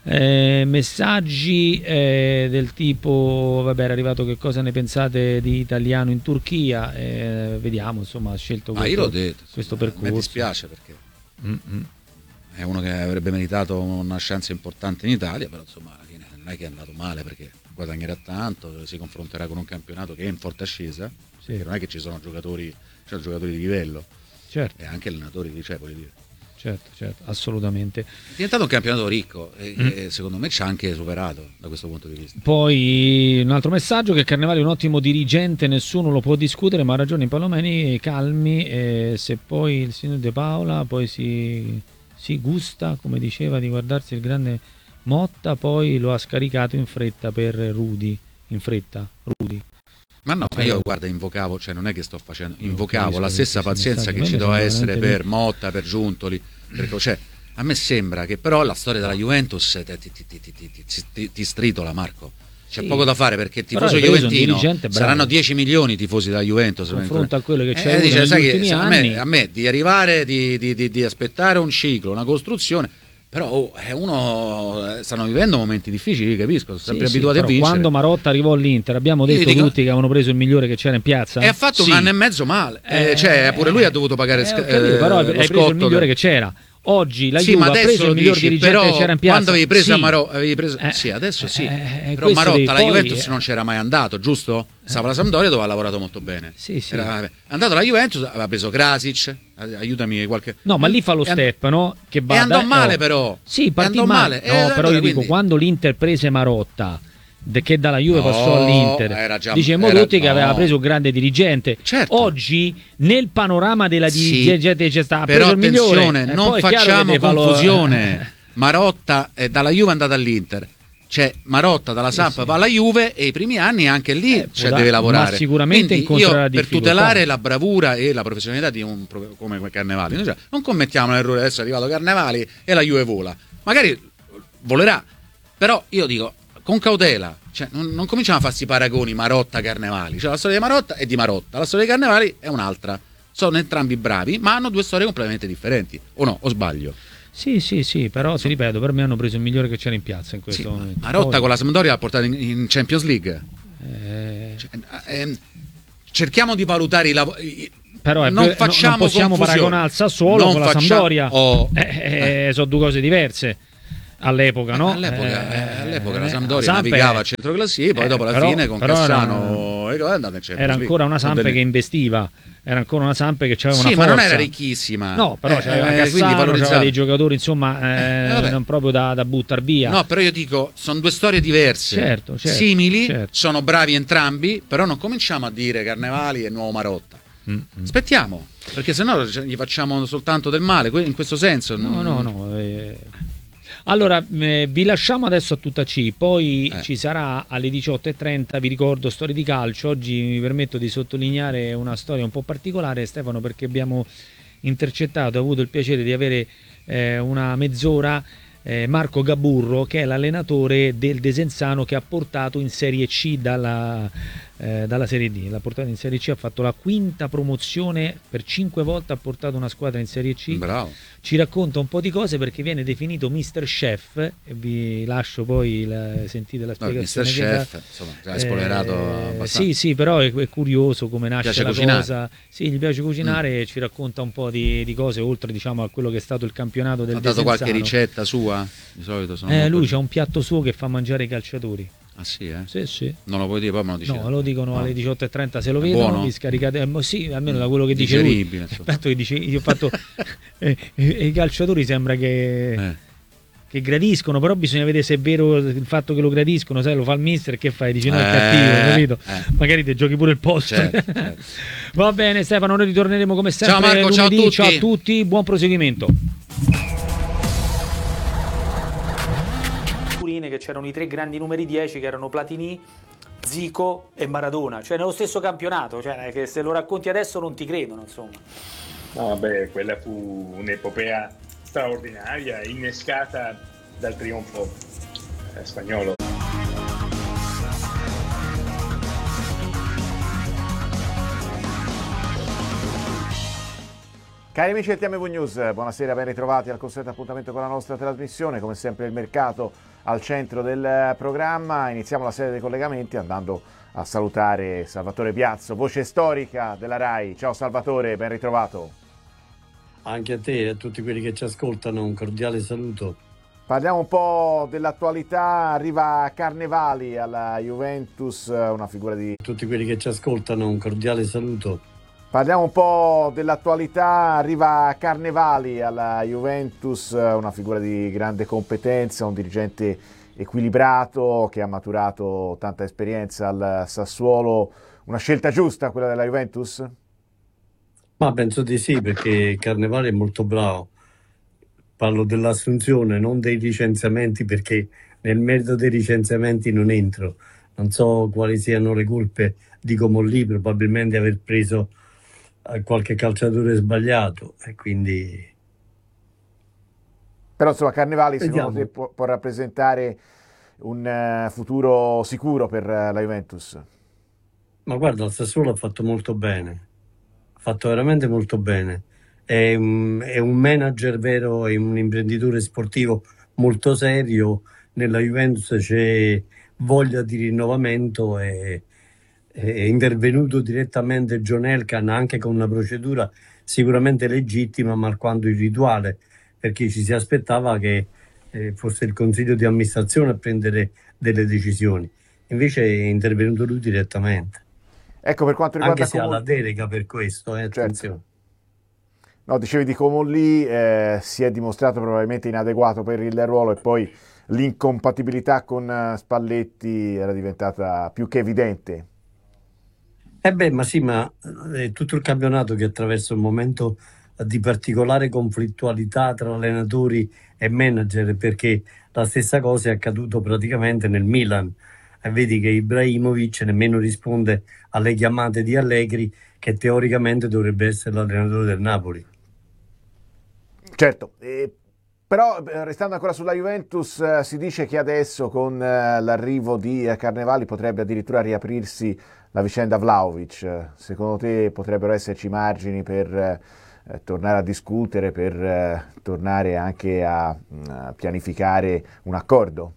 eh, messaggi eh, del tipo: vabbè, è arrivato, che cosa ne pensate di Italiano in Turchia? Eh, vediamo, insomma, ha scelto Ma questo, io l'ho detto, questo insomma, percorso. mi dispiace perché Mm-mm. è uno che avrebbe meritato una chance importante in Italia, però insomma alla fine non è che è andato male, perché guadagnerà tanto, si confronterà con un campionato che è in forte ascesa, Sì. perché non è che ci sono giocatori, ci sono giocatori di livello Certo, e anche allenatori di, cioè, voglio dire. certo, certo, assolutamente. È diventato un campionato ricco e, Mm. e secondo me ci ha anche superato da questo punto di vista. Poi un altro messaggio: che Carnevali è un ottimo dirigente, nessuno lo può discutere, ma ha ragione Palomeni, calmi, e se poi il signor De Paola poi si, si gusta, come diceva, di guardarsi il grande Motta, poi lo ha scaricato in fretta per Rudy, in fretta, Rudy. Ma no, ma Eh, io guarda, invocavo, cioè non è che sto facendo, Io invocavo capisco la che stessa questi pazienza messaggi che ci a me doveva sono essere veramente per Motta, per Giuntoli, perché, cioè, a me sembra che però la storia della Juventus ti, ti, ti, ti, ti, ti, ti, ti stritola, Marco. C'è Sì. poco da fare, perché il Però tifoso hai preso un juventino dirigente bravo. saranno dieci milioni i tifosi della Juventus. Confronto a quello che c'è Eh, avuto dice, negli sai che ultimi se a, anni. me, a me di arrivare, di, di, di, di aspettare un ciclo, una costruzione, però oh, è uno eh, stanno vivendo momenti difficili, capisco, sono sempre Sì, sì, abituati a però vincere. quando Marotta arrivò all'Inter abbiamo Io detto dico- tutti che avevano preso il migliore che c'era in piazza. E ha fatto Sì. un anno e mezzo male, eh, Eh, cioè pure lui ha dovuto pagare eh, sc- ho capito, eh, però hai lo preso scotto il migliore che- che c'era. Oggi la sì, Juve ma ha adesso preso lo il miglior dici, dirigente però che c'era in piazza. quando avevi preso Sì. Maro- avevi preso Eh, sì, adesso sì. eh, eh, Però questo Marotta devi- la poi- Juventus non c'era mai andato, giusto? Stava alla Sampdoria dove ha lavorato molto bene. Sì, sì. Era, è andato alla Juventus, aveva preso Krasic, aiutami qualche. No, ma lì fa lo E and- step, no? Che E andò dai- male no. però. Sì, E partì andò male. male. No, Eh, però allora, io dico, quindi- quando l'Inter prese Marotta, de- che dalla Juve No, passò all'Inter, era già- dicemmo era- tutti che no. aveva preso un grande dirigente. Certo. Oggi nel panorama della Sì, dirigente c'è sta, ha però preso il migliore. attenzione, E non poi è chiaro che facciamo deve farlo- confusione. Marotta è dalla Juve è andata all'Inter. Cioè Marotta dalla Samp sì. va alla Juve e i primi anni anche lì Eh, cioè, può deve da- lavorare. ma sicuramente Quindi incontrerà io per difficoltà. tutelare la bravura e la professionalità di un pro- come Carnevali, noi, cioè, non commettiamo l'errore adesso è arrivato Carnevali e la Juve vola. Magari volerà, però io dico con cautela, cioè, non, non cominciamo a farsi paragoni Marotta-Carnevali, cioè la storia di Marotta è di Marotta, la storia di Carnevali è un'altra. Sono entrambi bravi, ma hanno due storie completamente differenti, o no? O sbaglio? Sì, sì, sì, però ti ripeto, per me hanno preso il migliore che c'era in piazza in questo Sì, momento. Marotta Poi- con la Sampdoria l'ha portata in, in Champions League. eh, Cioè, ehm, cerchiamo di valutare i lavori. Però è non vero- facciamo non possiamo confusione. paragonare il Sassuolo Non con la facciamo- Sampdoria. Oh, Eh, eh, sono due cose diverse all'epoca, no? All'epoca, eh, all'epoca la eh, Sampdoria Samp navigava è- a centro classifica, poi eh, dopo alla però- fine con però era- Cassano e è andata in Champions Era League. ancora una Samp Va bene. che investiva, era ancora una Samp che aveva Sì, una ma forza. non era ricchissima. No, però Eh, c'aveva eh, Cassano, quindi c'aveva valorizzava. dei giocatori, insomma, eh, Eh, vabbè. non proprio da, da buttar via. No, però io dico, sono due storie diverse, Certo, certo, simili, certo. sono bravi entrambi, però non cominciamo a dire Carnevali e nuovo Marotta. Mm, mm. Aspettiamo, perché sennò gli facciamo soltanto del male, que- in questo senso. No, no, no. eh. Allora, eh, vi lasciamo adesso a tutta C, poi Eh. ci sarà alle diciotto e trenta, vi ricordo, Storie di calcio. Oggi mi permetto di sottolineare una storia un po' particolare, Stefano, perché abbiamo intercettato, ho avuto il piacere di avere eh, una mezz'ora eh, Marco Gaburro, che è l'allenatore del Desenzano, che ha portato in Serie C dalla, eh, dalla Serie D, l'ha portato in Serie C, ha fatto la quinta promozione, per cinque volte ha portato una squadra in Serie C. Bravo. Ci racconta un po' di cose perché viene definito mister Chef, e vi lascio poi il, sentite la No, il mister spiegazione che Chef, dà. insomma, già hai spoilerato Eh, abbastanza. sì, sì, però è, è curioso come nasce Piace la cucinare. cosa. Sì, gli piace cucinare e ci racconta un po' di, di cose, oltre diciamo a quello che è stato il campionato del Ha dato qualche Desenzano. ricetta sua? Di solito sono Eh, molto- lui c'ha un piatto suo che fa mangiare i calciatori. Ah sì, eh? Sì, sì. Non lo puoi dire, poi me lo dici. No, lo dicono No. alle diciotto e trenta se lo È vedono, buono? vi scaricate, eh, mo sì, almeno da quello che dice lui. Digeribile, insomma. Aspetta che dice, io ho fatto e, e- e i calciatori sembra che Eh. che gradiscono, però bisogna vedere se è vero il fatto che lo gradiscono, sai, lo fa il mister, che fai? Dici no, è Eh, cattivo, capito? eh. Magari ti giochi pure il posto. Certo, certo. Va bene Stefano, noi ritorneremo come sempre Ciao Marco, ciao a lunedì. tutti. Ciao a tutti, buon proseguimento. Che c'erano i tre grandi numeri dieci che erano Platini, Zico e Maradona, cioè nello stesso campionato, cioè che se lo racconti adesso non ti credono, insomma. No, vabbè, quella fu un'epopea straordinaria, innescata dal trionfo eh, spagnolo. Cari amici del T M V News, buonasera, ben ritrovati al consueto appuntamento con la nostra trasmissione. Come sempre il mercato al centro del programma. Iniziamo la serie dei collegamenti andando a salutare Salvatore Piazzo, voce storica della RAI. Ciao Salvatore, ben ritrovato. Anche a te e a tutti quelli che ci ascoltano un cordiale saluto. Parliamo un po' dell'attualità, arriva Carnevali alla Juventus, una figura di... Tutti quelli che ci ascoltano un cordiale saluto. Parliamo un po' dell'attualità, arriva Carnevali alla Juventus, una figura di grande competenza, un dirigente equilibrato che ha maturato tanta esperienza al Sassuolo. Una scelta giusta quella della Juventus? Ma penso di sì, perché Carnevali è molto bravo. Parlo dell'assunzione, non dei licenziamenti, perché nel merito dei licenziamenti non entro. Non so quali siano le colpe di Comolli, probabilmente aver preso qualche calciatore sbagliato e quindi però insomma Carnevali vediamo. Secondo te può, può rappresentare un uh, futuro sicuro per uh, la Juventus? Ma guarda, il Sassuolo ha fatto molto bene, ha fatto veramente molto bene, è un, è un manager vero, è un imprenditore sportivo molto serio. Nella Juventus c'è voglia di rinnovamento e è intervenuto direttamente John Elkann, anche con una procedura sicuramente legittima ma alquanto irrituale, perché ci si aspettava che eh, fosse il consiglio di amministrazione a prendere delle decisioni, invece è intervenuto lui direttamente. Ecco, per quanto riguarda anche se Comolli... ha la delega per questo, eh, attenzione. Certo. No, dicevi di Comolli, eh, si è dimostrato probabilmente inadeguato per il ruolo e poi l'incompatibilità con Spalletti era diventata più che evidente. Eh beh, ma sì, ma è tutto il campionato che attraversa un momento di particolare conflittualità tra allenatori e manager, perché la stessa cosa è accaduto praticamente nel Milan. E vedi che Ibrahimovic nemmeno risponde alle chiamate di Allegri, che teoricamente dovrebbe essere l'allenatore del Napoli. Certo, eh, però restando ancora sulla Juventus, eh, si dice che adesso con eh, l'arrivo di eh, Carnevali potrebbe addirittura riaprirsi la vicenda Vlahovic. Secondo te potrebbero esserci margini per eh, tornare a discutere, per eh, tornare anche a, a pianificare un accordo?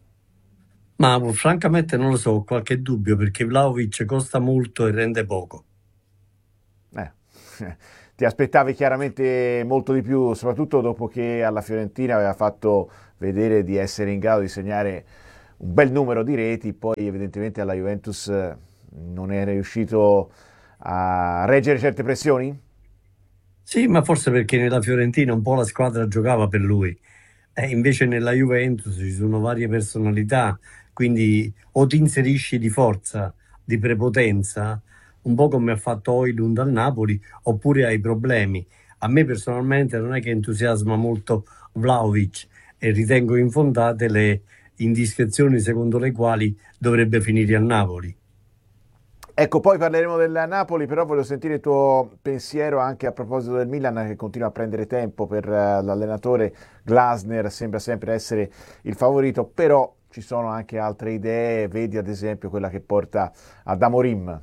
Ma francamente non lo so, ho qualche dubbio, perché Vlahovic costa molto e rende poco. Eh, ti aspettavi chiaramente molto di più, soprattutto dopo che alla Fiorentina aveva fatto vedere di essere in grado di segnare un bel numero di reti, poi evidentemente alla Juventus non è riuscito a reggere certe pressioni? Sì, ma forse perché nella Fiorentina un po' la squadra giocava per lui, e invece nella Juventus ci sono varie personalità, quindi o ti inserisci di forza, di prepotenza, un po' come ha fatto Højlund al Napoli, oppure hai problemi. A me personalmente non è che entusiasma molto Vlahovic e ritengo infondate le indiscrezioni secondo le quali dovrebbe finire a Napoli. Ecco, poi parleremo del Napoli, però voglio sentire il tuo pensiero anche a proposito del Milan, che continua a prendere tempo per uh, l'allenatore. Glasner sembra sempre essere il favorito, però ci sono anche altre idee, vedi ad esempio quella che porta ad Amorim.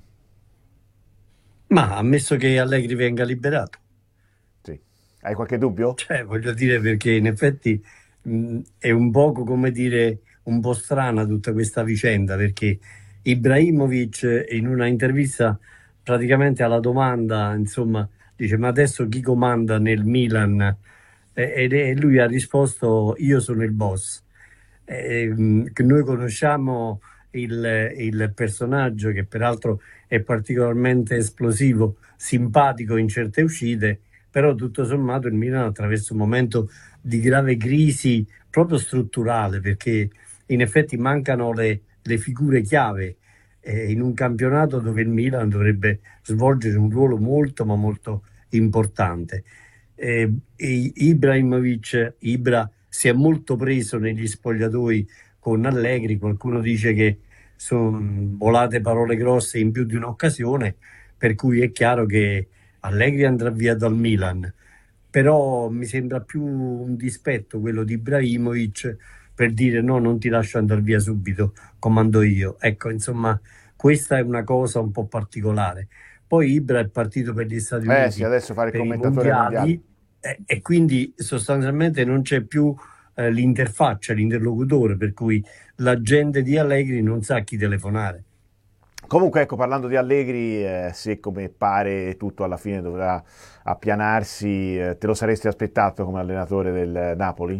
Ma ammesso che Allegri venga liberato. Sì. Hai qualche dubbio? Cioè, voglio dire, perché in effetti mh, è un poco, come dire, un po' strana tutta questa vicenda, perché Ibrahimovic in una intervista praticamente alla domanda, insomma, dice: ma adesso chi comanda nel Milan? E, e lui ha risposto: io sono il boss. E, che noi conosciamo il, il personaggio, che peraltro è particolarmente esplosivo, simpatico in certe uscite, però tutto sommato il Milan attraversa un momento di grave crisi proprio strutturale, perché in effetti mancano le, le figure chiave eh, in un campionato dove il Milan dovrebbe svolgere un ruolo molto ma molto importante. Eh, e Ibrahimovic, Ibra si è molto preso negli spogliatoi con Allegri, qualcuno dice che sono volate parole grosse in più di un'occasione, per cui è chiaro che Allegri andrà via dal Milan, però mi sembra più un dispetto quello di Ibrahimovic per dire no, non ti lascio andare via subito, comando io. Ecco, insomma, questa è una cosa un po' particolare. Poi Ibra è partito per gli Stati Eh Uniti sì, adesso fare il per i commentatore mondiale. mondiali e, e quindi sostanzialmente non c'è più eh, l'interfaccia, l'interlocutore, per cui la gente di Allegri non sa a chi telefonare. Comunque, ecco, parlando di Allegri, eh, se come pare tutto alla fine dovrà appianarsi, eh, te lo saresti aspettato come allenatore del Napoli?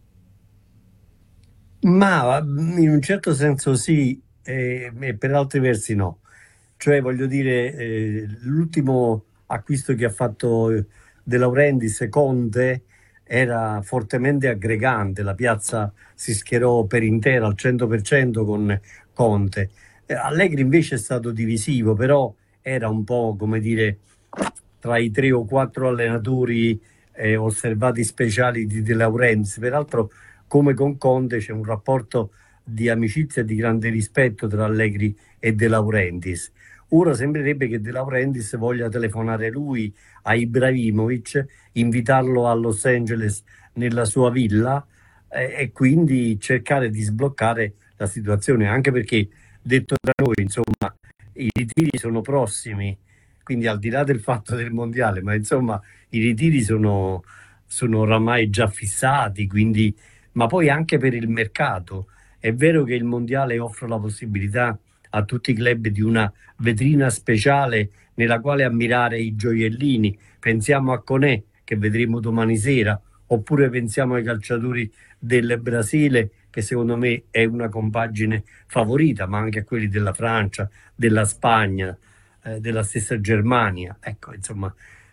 Ma in un certo senso sì, e, e per altri versi no. Cioè, voglio dire, eh, l'ultimo acquisto che ha fatto eh, De Laurentiis, Conte, era fortemente aggregante, la piazza si schierò per intera al cento per cento con Conte. Eh, Allegri invece è stato divisivo, però era un po', come dire, tra i tre o quattro allenatori eh, osservati speciali di De Laurentiis. Peraltro, come con Conte, c'è un rapporto di amicizia e di grande rispetto tra Allegri e De Laurentiis. Ora sembrerebbe che De Laurentiis voglia telefonare lui a Ibrahimovic, invitarlo a Los Angeles nella sua villa eh, e quindi cercare di sbloccare la situazione, anche perché, detto da noi, insomma, i ritiri sono prossimi, quindi al di là del fatto del mondiale, ma insomma i ritiri sono, sono oramai già fissati, quindi, ma poi anche per il mercato. È vero che il mondiale offre la possibilità a tutti i club di una vetrina speciale nella quale ammirare i gioiellini. Pensiamo a Koné, che vedremo domani sera, oppure pensiamo ai calciatori del Brasile, che secondo me è una compagine favorita, ma anche a quelli della Francia, della Spagna, eh, della stessa Germania. Ecco, insomma,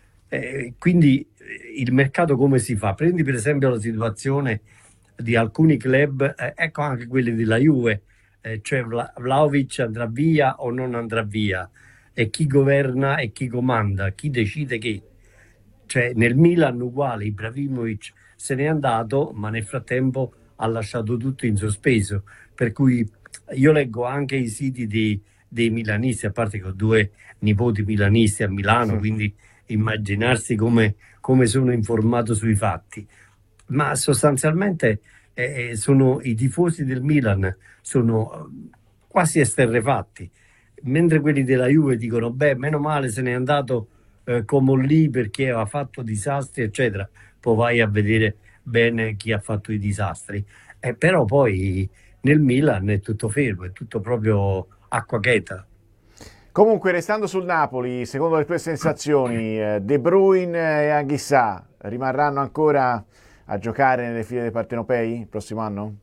eh, quindi eh, il mercato come si fa? Prendi per esempio la situazione di alcuni club, eh, ecco anche quelli della Juve, eh, cioè Vla- Vlahovic andrà via o non andrà via, e chi governa e chi comanda, chi decide che. Cioè nel Milan uguale, Ibrahimovic se n'è andato, ma nel frattempo ha lasciato tutto in sospeso, per cui io leggo anche i siti di, dei milanisti, a parte che ho due nipoti milanisti a Milano, quindi immaginarsi come, come sono informato sui fatti, ma sostanzialmente eh, sono i tifosi del Milan sono quasi esterrefatti, mentre quelli della Juve dicono beh, meno male se n'è andato eh, come lì perché aveva fatto disastri eccetera. Poi vai a vedere bene chi ha fatto i disastri, eh, però poi nel Milan è tutto fermo, è tutto proprio acqua cheta. Comunque, restando sul Napoli, secondo le tue sensazioni, eh, De Bruyne e Anghissà rimarranno ancora a giocare nelle file dei partenopei il prossimo anno?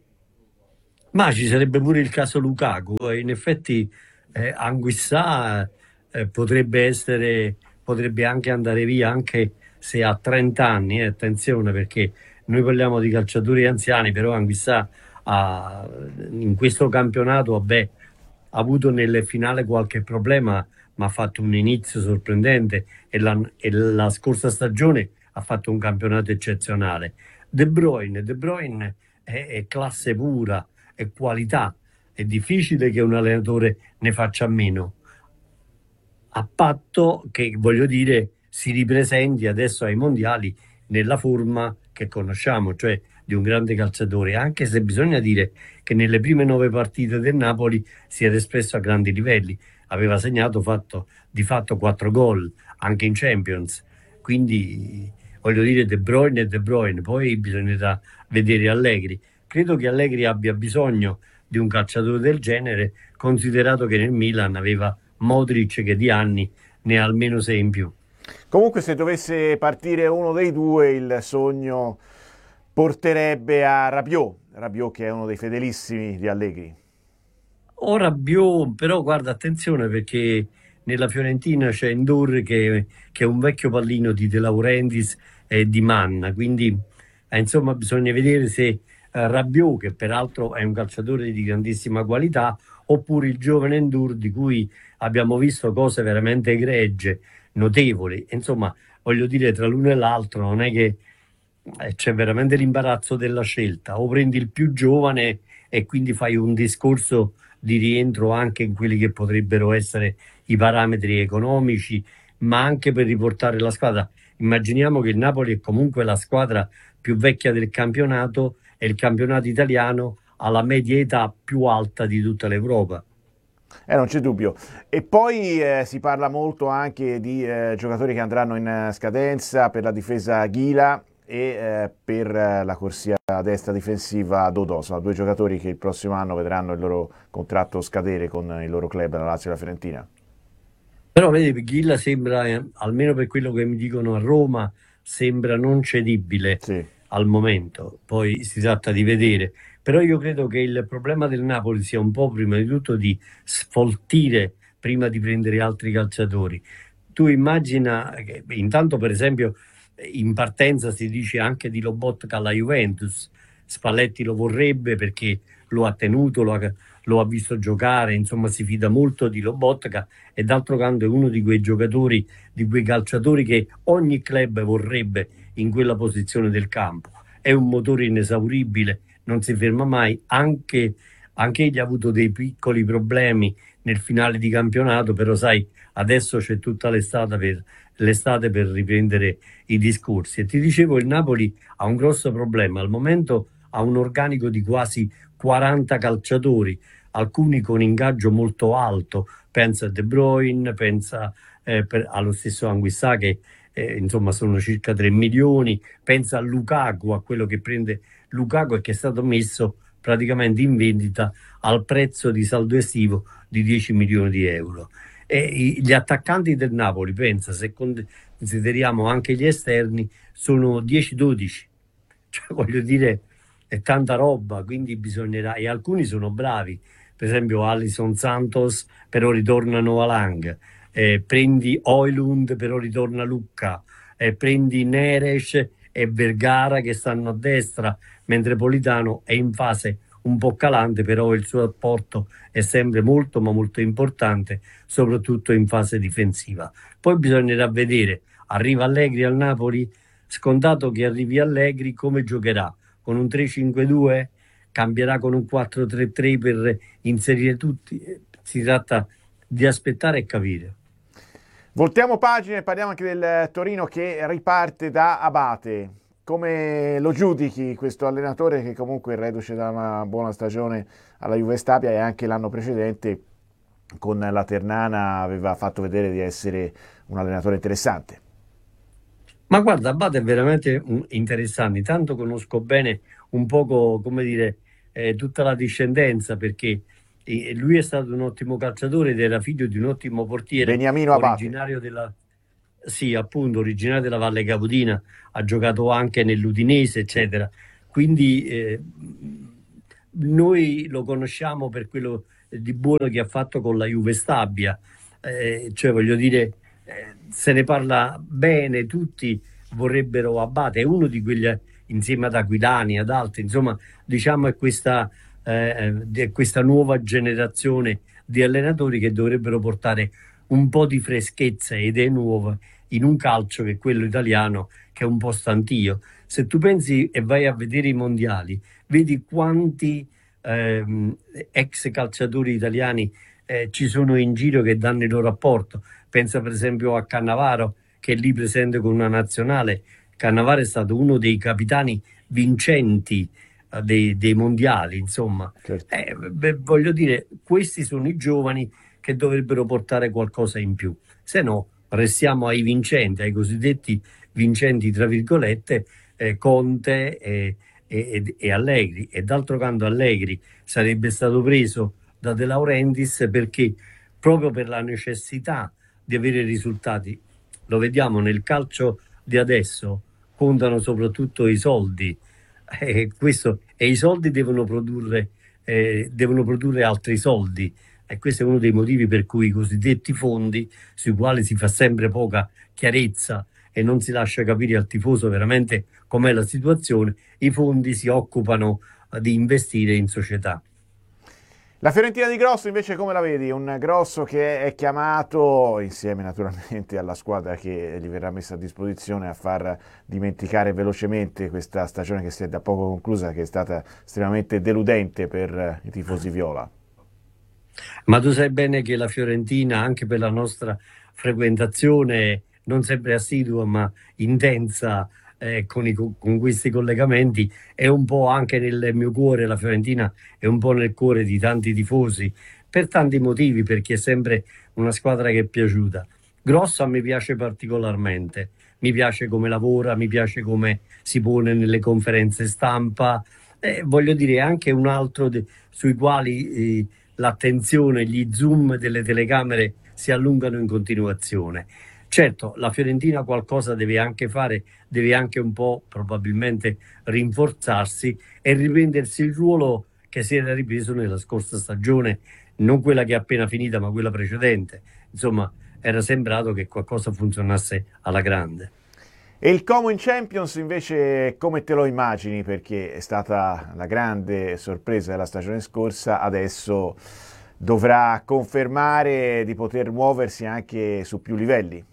Ma ci sarebbe pure il caso Lukaku, e in effetti eh, Anguissà eh, potrebbe essere, potrebbe anche andare via, anche se ha trenta anni, eh, attenzione, perché noi parliamo di calciatori anziani, però Anguissà ha, in questo campionato vabbè, ha avuto nelle finali qualche problema, ma ha fatto un inizio sorprendente e la, e la scorsa stagione ha fatto un campionato eccezionale. De Bruyne, De Bruyne è, è classe pura, è qualità, è difficile che un allenatore ne faccia a meno, a patto che, voglio dire, si ripresenti adesso ai mondiali nella forma che conosciamo, cioè di un grande calciatore, anche se bisogna dire che nelle prime nove partite del Napoli si era espresso a grandi livelli, aveva segnato fatto, di fatto quattro gol anche in Champions, quindi voglio dire De Bruyne e De Bruyne, poi bisognerà vedere Allegri. Credo che Allegri abbia bisogno di un calciatore del genere, considerato che nel Milan aveva Modric che di anni ne ha almeno sei in più. Comunque, se dovesse partire uno dei due, il sogno porterebbe a Rabiot, Rabiot che è uno dei fedelissimi di Allegri. O Rabiot, però guarda, attenzione, perché nella Fiorentina c'è Endur che, che è un vecchio pallino di De Laurentiis e di Manna, quindi eh, insomma bisogna vedere se eh, Rabiot, che peraltro è un calciatore di grandissima qualità, oppure il giovane Endur, di cui abbiamo visto cose veramente egregie, notevoli. Insomma, voglio dire, tra l'uno e l'altro non è che eh, c'è veramente l'imbarazzo della scelta: o prendi il più giovane e quindi fai un discorso di rientro anche in quelli che potrebbero essere i parametri economici, ma anche per riportare la squadra. Immaginiamo che il Napoli è comunque la squadra più vecchia del campionato e il campionato italiano ha la media età più alta di tutta l'Europa. Eh, non c'è dubbio. E poi eh, si parla molto anche di eh, giocatori che andranno in eh, scadenza: per la difesa Ghila e eh, per eh, la corsia destra difensiva Dodò. Sono due giocatori che il prossimo anno vedranno il loro contratto scadere con il loro club, la Lazio e la Fiorentina. Però vedi, Ghila sembra, eh, almeno per quello che mi dicono a Roma, sembra non cedibile Sì. al momento. Poi si tratta di vedere. Però io credo che il problema del Napoli sia un po' prima di tutto di sfoltire prima di prendere altri calciatori. Tu immagina che intanto, per esempio, in partenza si dice anche di Lobotka alla Juventus. Spalletti lo vorrebbe perché lo ha tenuto, lo ha, lo ha visto giocare, insomma si fida molto di Lobotka, e d'altro canto è uno di quei giocatori, di quei calciatori che ogni club vorrebbe in quella posizione del campo. È un motore inesauribile, non si ferma mai, anche, anche egli ha avuto dei piccoli problemi nel finale di campionato, però sai, adesso c'è tutta l'estate per, l'estate per riprendere i discorsi. E ti dicevo, il Napoli ha un grosso problema: al momento ha un organico di quasi quaranta calciatori, alcuni con ingaggio molto alto, pensa a De Bruyne, pensa eh, per, allo stesso Anguissà che eh, insomma sono circa tre milioni, pensa a Lukaku, a quello che prende Lukaku e che è stato messo praticamente in vendita al prezzo di saldo estivo di dieci milioni di euro. E i, gli attaccanti del Napoli, pensa, se consideriamo anche gli esterni, sono dieci dodici, cioè voglio dire, è tanta roba, quindi bisognerà, e alcuni sono bravi, per esempio Alisson Santos, però ritorna Novalang, eh, prendi Højlund, però ritorna Lucca, eh, prendi Neres e Vergara che stanno a destra, mentre Politano è in fase un po' calante, però il suo apporto è sempre molto ma molto importante, soprattutto in fase difensiva. Poi bisognerà vedere, arriva Allegri al Napoli, scontato che arrivi Allegri, come giocherà? Con un tre cinque due? Cambierà con un quattro tre tre per inserire tutti? Si tratta di aspettare e capire. Voltiamo pagina e parliamo anche del Torino che riparte da Abate. Come lo giudichi questo allenatore che comunque è reduce da una buona stagione alla Juve Stabia e anche l'anno precedente con la Ternana aveva fatto vedere di essere un allenatore interessante? Ma guarda, Abate è veramente interessante, tanto conosco bene un poco, come dire, eh, tutta la discendenza, perché eh, lui è stato un ottimo calciatore ed era figlio di un ottimo portiere, Beniamino Abate, originario della, sì, appunto, originario della Valle Capudina, ha giocato anche nell'Udinese, eccetera. Quindi eh, noi lo conosciamo per quello di buono che ha fatto con la Juve Stabia, eh, cioè voglio dire, eh, se ne parla bene, tutti vorrebbero Abate, è uno di quegli, insieme ad Aquilani, ad altri, insomma, diciamo è questa, eh, è questa nuova generazione di allenatori che dovrebbero portare un po' di freschezza e idee nuove in un calcio che è quello italiano, che è un po' stantio. Se tu pensi e vai a vedere i mondiali, vedi quanti ehm, ex calciatori italiani eh, ci sono in giro che danno il loro apporto. Pensa per esempio a Cannavaro, che è lì presente con una nazionale. Cannavaro è stato uno dei capitani vincenti eh, dei, dei mondiali, insomma. certo. Eh, beh, voglio dire, questi sono i giovani che dovrebbero portare qualcosa in più. Se no, restiamo ai vincenti, ai cosiddetti vincenti, tra virgolette, eh, Conte e, e, e Allegri. E d'altro canto Allegri sarebbe stato preso da De Laurentiis perché proprio per la necessità di avere risultati. Lo vediamo nel calcio di adesso, contano soprattutto i soldi, e, questo, e i soldi devono produrre, eh, devono produrre altri soldi. E questo è uno dei motivi per cui i cosiddetti fondi, sui quali si fa sempre poca chiarezza e non si lascia capire al tifoso veramente com'è la situazione, i fondi si occupano di investire in società. La Fiorentina di Grosso invece come la vedi? Un Grosso che è chiamato, insieme naturalmente alla squadra che gli verrà messa a disposizione, a far dimenticare velocemente questa stagione che si è da poco conclusa, che è stata estremamente deludente per i tifosi viola. Ma tu sai bene che la Fiorentina, anche per la nostra frequentazione, non sempre assidua ma intensa, eh, con, i, con questi collegamenti, è un po' anche nel mio cuore. La Fiorentina è un po' nel cuore di tanti tifosi, per tanti motivi, perché è sempre una squadra che è piaciuta. Grossa mi piace particolarmente, mi piace come lavora, mi piace come si pone nelle conferenze stampa, eh, voglio dire anche un altro de, sui quali eh, l'attenzione, gli zoom delle telecamere si allungano in continuazione. Certo, la Fiorentina qualcosa deve anche fare, deve anche un po' probabilmente rinforzarsi e riprendersi il ruolo che si era ripreso nella scorsa stagione, non quella che è appena finita ma quella precedente. Insomma, era sembrato che qualcosa funzionasse alla grande. E il Como in Champions invece come te lo immagini? Perché è stata la grande sorpresa della stagione scorsa, adesso dovrà confermare di poter muoversi anche su più livelli.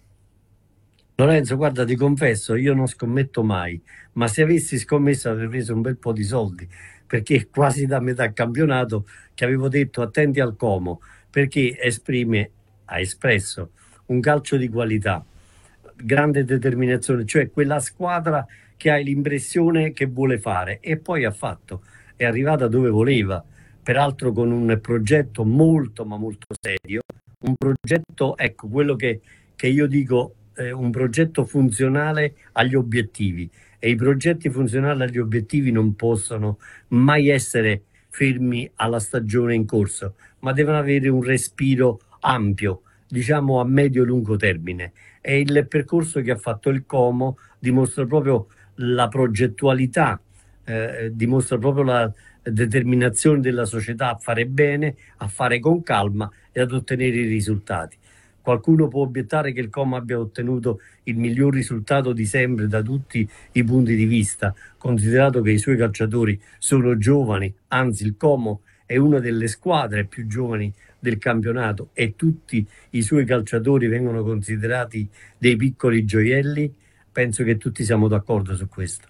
Lorenzo, guarda, ti confesso, io non scommetto mai, ma se avessi scommesso avrei preso un bel po' di soldi, perché quasi da metà campionato che avevo detto attenti al Como, perché esprime, ha espresso un calcio di qualità, grande determinazione, cioè quella squadra che hai l'impressione che vuole fare, e poi ha fatto, è arrivata dove voleva, peraltro con un progetto molto ma molto serio, un progetto, ecco, quello che, che io dico, un progetto funzionale agli obiettivi, e i progetti funzionali agli obiettivi non possono mai essere fermi alla stagione in corso, ma devono avere un respiro ampio, diciamo a medio e lungo termine, e il percorso che ha fatto il Como dimostra proprio la progettualità, eh, dimostra proprio la determinazione della società a fare bene, a fare con calma e ad ottenere i risultati. Qualcuno può obiettare che il Como abbia ottenuto il miglior risultato di sempre da tutti i punti di vista, considerato che i suoi calciatori sono giovani, anzi il Como è una delle squadre più giovani del campionato e tutti i suoi calciatori vengono considerati dei piccoli gioielli. Penso che tutti siamo d'accordo su questo.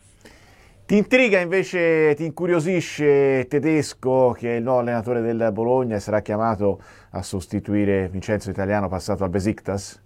Ti intriga invece, ti incuriosisce Tedesco, che è il nuovo allenatore del Bologna e sarà chiamato a sostituire Vincenzo Italiano passato al Besiktas?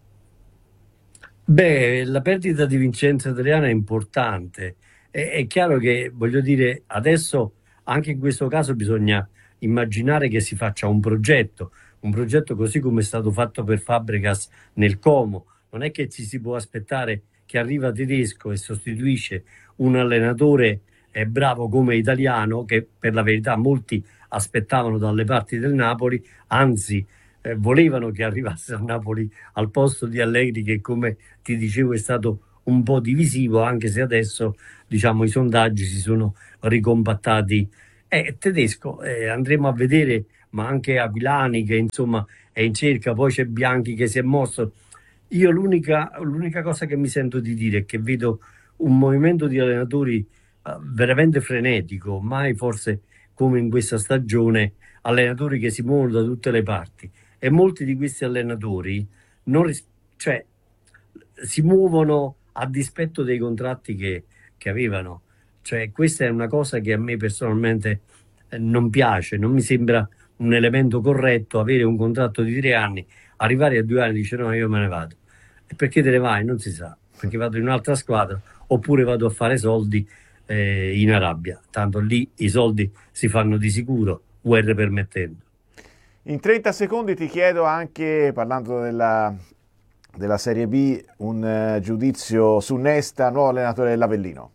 Beh, la perdita di Vincenzo Italiano è importante. È, è chiaro che, voglio dire, adesso anche in questo caso bisogna immaginare che si faccia un progetto, un progetto così come è stato fatto per Fabregas nel Como. Non è che ci si può aspettare che arriva Tedesco e sostituisce un allenatore eh, bravo come Italiano, che per la verità molti aspettavano dalle parti del Napoli, anzi eh, volevano che arrivasse al Napoli al posto di Allegri, che come ti dicevo è stato un po' divisivo, anche se adesso diciamo i sondaggi si sono ricompattati. Eh, Tedesco eh, andremo a vedere, ma anche Aquilani che insomma è in cerca, poi c'è Bianchi che si è mosso. Io l'unica, l'unica cosa che mi sento di dire è che vedo un movimento di allenatori uh, veramente frenetico, mai forse come in questa stagione, allenatori che si muovono da tutte le parti, e molti di questi allenatori non ris- cioè, si muovono a dispetto dei contratti che, che avevano. Cioè, questa è una cosa che a me personalmente eh, non piace, non mi sembra un elemento corretto avere un contratto di tre anni, arrivare a due anni e dice no, io me ne vado. E perché te ne vai? Non si sa, perché vado in un'altra squadra oppure vado a fare soldi eh, in Arabia, tanto lì i soldi si fanno di sicuro, guerre permettendo. In trenta secondi ti chiedo anche, parlando della, della Serie B, un uh, giudizio su Nesta, nuovo allenatore dell'Avellino.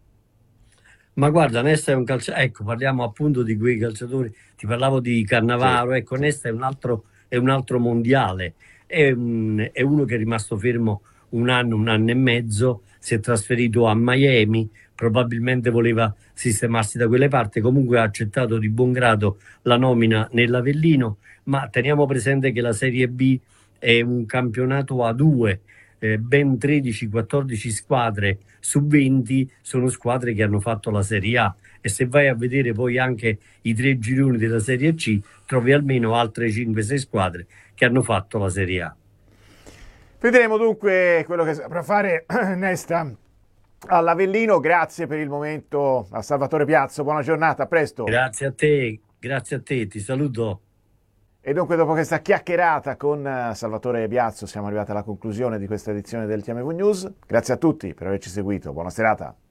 Ma guarda, Nesta è un calciatore, ecco, parliamo appunto di quei calciatori, ti parlavo di Cannavaro, sì, ecco, Nesta è un altro, è un altro mondiale, è, un, è uno che è rimasto fermo un anno, un anno e mezzo, si è trasferito a Miami, probabilmente voleva sistemarsi da quelle parti, comunque ha accettato di buon grado la nomina nell'Avellino, ma teniamo presente che la Serie B è un campionato a due, eh, ben tredici quattordici squadre su venti sono squadre che hanno fatto la Serie A, e se vai a vedere poi anche i tre gironi della Serie C trovi almeno altre cinque sei squadre che hanno fatto la Serie A. Vedremo dunque quello che saprà fare Nesta all'Avellino. Grazie per il momento a Salvatore Piazzo, buona giornata, a presto. Grazie a te, grazie a te, ti saluto. E dunque, dopo questa chiacchierata con Salvatore Piazzo, siamo arrivati alla conclusione di questa edizione del T M V News. Grazie a tutti per averci seguito, buona serata.